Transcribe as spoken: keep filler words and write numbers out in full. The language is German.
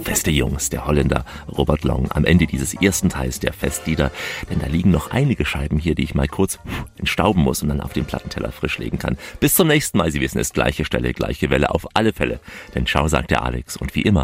Feste Jungs, der Holländer Robert Long, am Ende dieses ersten Teils der Festlieder. Denn da liegen noch einige Scheiben hier, die ich mal kurz entstauben muss und dann auf den Plattenteller frisch legen kann. Bis zum nächsten Mal. Sie wissen es, gleiche Stelle, gleiche Welle, auf alle Fälle. Denn ciao, sagt der Alex und wie immer